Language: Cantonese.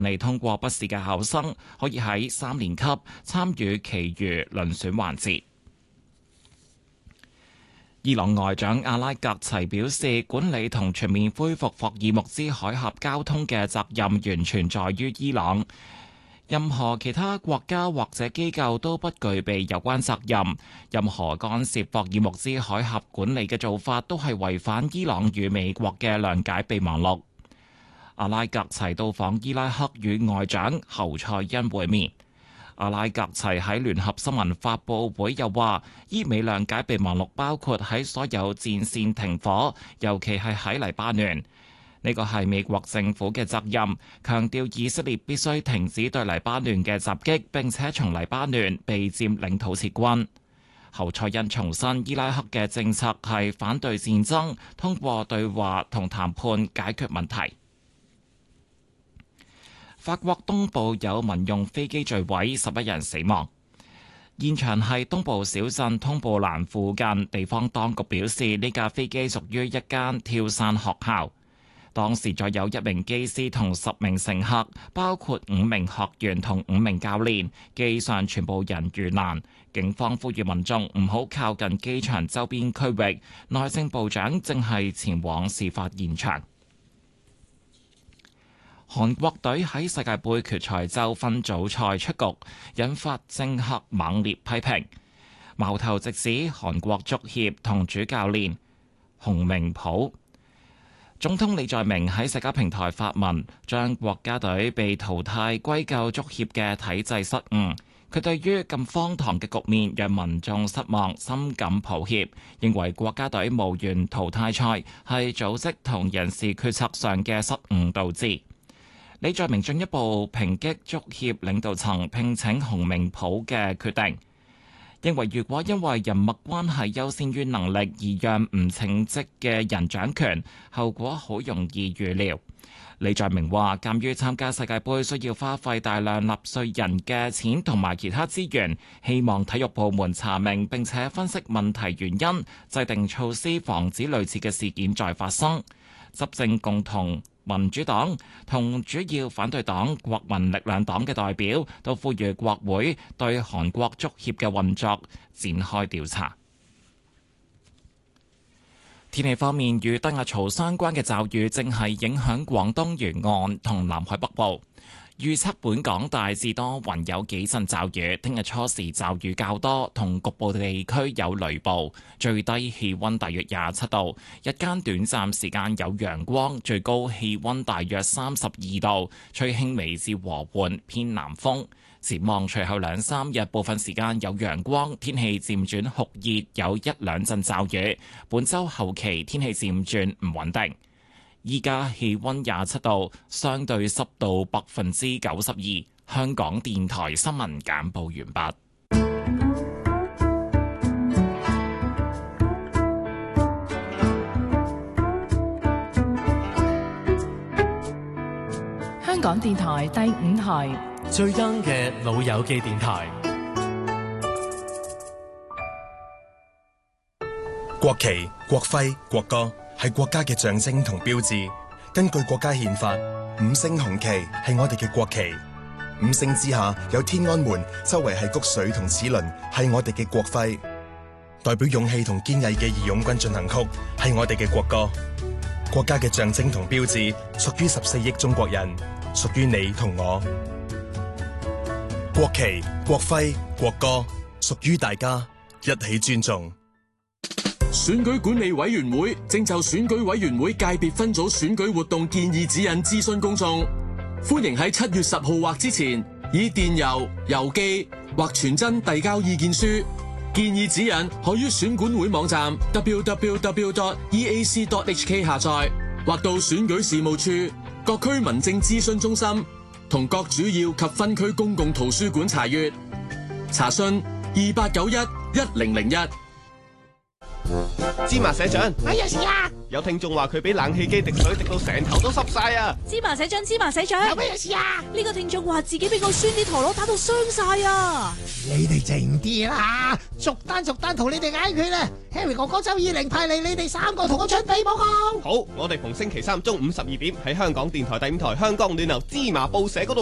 利通過筆試嘅考生可以喺3年級參與其餘遴選環節。伊朗外長阿拉格齊表示，管理同全面恢復霍爾木茲海峽交通嘅責任完全在於伊朗，任何其他國家或者機構都不具備有關責任。任何干涉霍爾木茲海峽管理嘅做法都係違反伊朗與美國嘅諒解備忘錄。阿拉格齊到訪伊拉克與外長侯賽因會面。阿拉格齊喺聯合新聞發佈會又話，伊美諒解備忘錄包括喺所有戰線停火，尤其係喺黎巴嫩。呢個係美國政府嘅責任，強調以色列必須停止對黎巴嫩嘅襲擊，並且從黎巴嫩被佔領土撤軍。侯賽因重申，伊拉克嘅政策係反對戰爭，通過對話同談判解決問題。法國東部有民用飛機墜毀，11人死亡。現場係東部小鎮通布蘭附近，地方當局表示呢架飛機屬於一間跳傘學校。當時再有1名機師同10名乘客，包括5名學員同5名教練，機上全部人遇難。警方呼籲民眾唔好靠近機場周邊區域。內政部長正係前往事發現場。韓國隊喺世界盃決賽周分組賽出局，引發政客猛烈批評。矛頭直指韓國足協同主教練洪明甫。總統李在明喺社交平台發文，將國家隊被淘汰歸咎足協嘅體制失誤。佢對於咁荒唐嘅局面讓民眾失望，深感抱歉，認為國家隊無緣淘汰賽係組織同人事決策上嘅失誤導致。李在明進一步抨擊足協領導層聘請洪明甫嘅決定，認為如果因為人脈關係優先於能力而讓唔稱職嘅人掌權，後果好容易預料。李在明話，鑑於參加世界盃需要花費大量納稅人嘅錢同埋其他資源，希望體育部門查明並且分析問題原因，制定措施防止類似嘅事件再發生。執政共同民主黨同主要反對黨國民力量黨嘅代表都呼籲國會對韓國足協嘅運作展開調查。天氣方面，與低壓槽相關嘅驟雨正係影響廣東沿岸同南海北部。預測本港大致多雲，有幾陣驟雨。聽日初時驟雨較多，同局部地區有雷暴。最低氣溫大約27度，日間短暫時間有陽光，最高氣溫大約32度，吹輕微至和緩偏南風。展望隨後2-3日，部分時間有陽光，天氣漸轉酷熱，有1-2陣驟雨。本週後期天氣漸轉唔穩定。依家氣溫27度，相對濕度92%。香港電台新聞簡報完畢。 香港電台第5台最 young 嘅老友記電台。 國旗、國徽、國歌係國家嘅象徵同標誌。根據國家憲法，5星紅旗係我哋嘅國旗。5星之下有天安門，周圍係穀穗同齒輪，係我哋嘅國徽。代表勇氣同堅毅嘅義勇軍進行曲係我哋嘅國歌。國家嘅象徵同標誌屬於14億中國人，屬於你同我。國旗、國徽、國歌屬於大家，一起尊重。 選舉管理委員會正就選舉委員會界別分組選舉活動建議指引諮詢公眾，歡迎喺7月10號或之前以電郵、郵寄或傳真遞交意見書。建議指引可於選管會網站 www.eac.hk 下載，或到選舉事務處、各區民政諮詢中心同各主要及分區公共圖書館查閱。查詢28911001。 芝麻社長， 哎呀事啊！ 有聽眾話佢俾冷氣機滴水滴到成頭都濕晒啊！ 芝麻社長，芝麻社長， 有咩事啊？ 呢個聽眾話自己俾個酸啲陀螺打到傷晒啊！ 你哋靜啲啦，逐單同你哋解決啦。Harry 哥哥周以玲派你哋3個同我準備報告。 好，我哋逢星期三中午12點喺香港電台第5台香港暖流芝麻報社嗰度